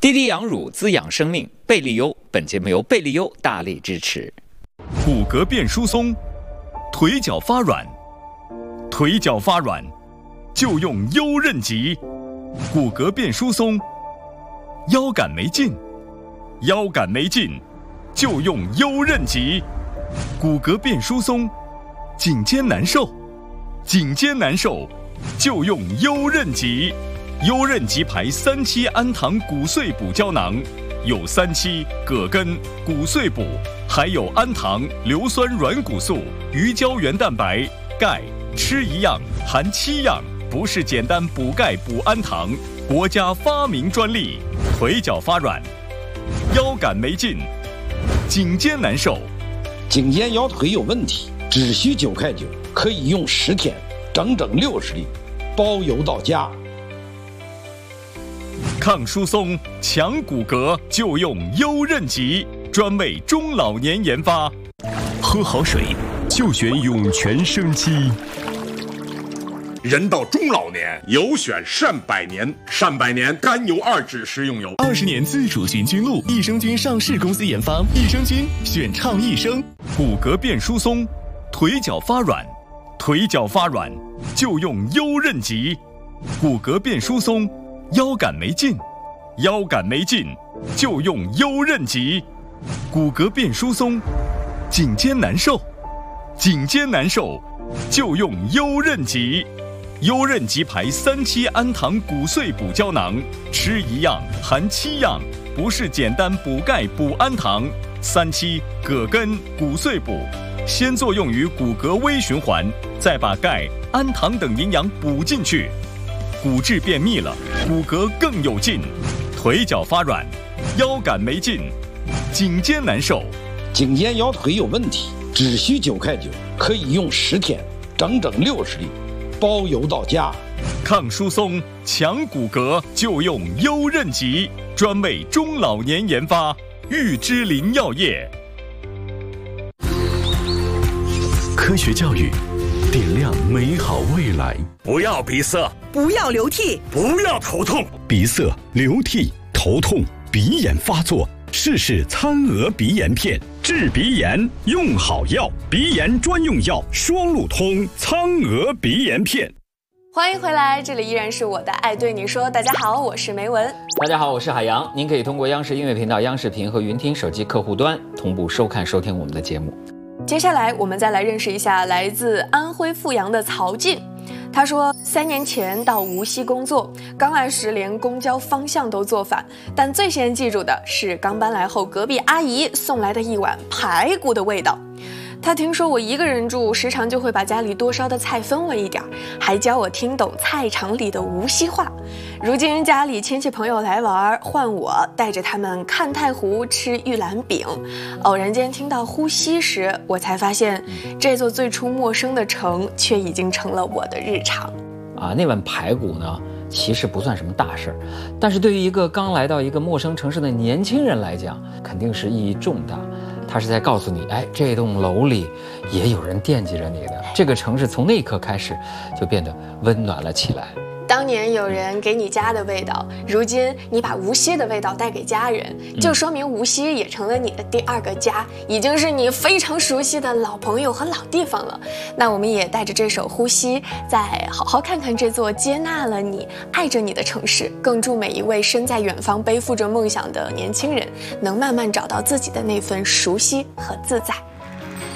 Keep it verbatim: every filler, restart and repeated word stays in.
滴滴养乳滋养生命，贝利优。本节目由贝利优大力支持。 骨骼变疏松，腿脚发软，腿脚发软就用优韧极。骨骼变疏松，腰杆没劲，腰杆没劲就用优韧极。骨骼变疏松，颈肩难受，颈肩难受就用优韧极。优韧极牌三七氨糖骨碎补胶囊，有三七、葛根、骨碎补，还有氨糖、硫酸软骨素、鱼胶原蛋白、钙，吃一样含七样，不是简单补钙补氨糖，国家发明专利。腿脚发软，腰杆没劲，颈肩难受， 颈肩腰腿有问题，只需九块九，可以用十天，整整六十粒，包邮到家。 抗疏松、强骨骼就用优韧极，专为中老年研发。 喝好水就选涌泉生机。 人到中老年，有选善百年。善百年甘油二酯食用油， 二十年自主寻菌露，益生菌上市公司研发，益生菌选畅益生。 骨骼变疏松，腿脚发软，腿脚发软就用优韧极。骨骼变疏松，腰杆没劲，腰杆没劲就用优韧极。骨骼变疏松，颈肩难受，颈肩难受就用优韧极。优韧极牌三七氨糖骨碎补胶囊，吃一样含七样，不是简单补钙补氨糖。三七、葛根、骨碎补，先作用于骨骼微循环，再把钙、氨糖等营养补进去。骨质变密了，骨骼更有劲。腿脚发软，腰杆没劲，颈肩难受， 颈肩腰腿有问题，只需九块九，可以用十天，整整六十粒，包邮到家。 抗疏松、强骨骼就用优韧极，专为中老年研发。玉芝林药业。 科学教育，点亮美好未来。 不要鼻塞， 不要流涕， 不要头痛。 鼻塞、流涕、头痛、鼻炎发作，试试餐鹅鼻炎片，治鼻炎用好药，鼻炎专用药双路通苍鹅鼻炎片。 欢迎回来，这里依然是我的爱对你说。大家好，我是梅文。 大家好，我是海洋。您可以通过央视音乐频道、央视频和云听手机客户端同步收看收听我们的节目。 接下来我们再来认识一下来自安徽阜阳的曹静。他说，三年前到无锡工作，刚来时连公交方向都做反，但最先记住的是刚搬来后隔壁阿姨送来的一碗排骨的味道。他听说我一个人住，时常就会把家里多烧的菜分我一点，还教我听懂菜场里的无锡话。如今家里亲戚朋友来玩，换我带着他们看太湖、吃玉兰饼。偶然间听到呼吸时，我才发现这座最初陌生的城却已经成了我的日常。 啊，那碗排骨呢，其实不算什么大事儿，但是对于一个刚来到一个陌生城市的年轻人来讲，肯定是意义重大。他是在告诉你，哎，这栋楼里也有人惦记着你的。这个城市从那一刻开始就变得温暖了起来。 当年有人给你家的味道，如今你把无锡的味道带给家人，就说明无锡也成了你的第二个家，已经是你非常熟悉的老朋友和老地方了。那我们也带着这首《呼吸》，再好好看看这座接纳了你、爱着你的城市，更祝每一位身在远方背负着梦想的年轻人，能慢慢找到自己的那份熟悉和自在。